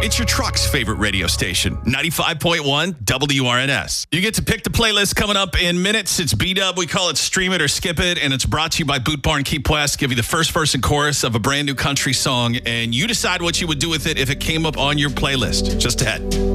It's your truck's favorite radio station, 95.1 WRNS. You get to pick the playlist coming up in minutes. It's B-Dub. We call it Stream It or Skip It, and it's brought to you by Boot Barn Key West. Give you the first verse and chorus of a brand new country song, and you decide what you would do with it if it came up on your playlist. Just ahead.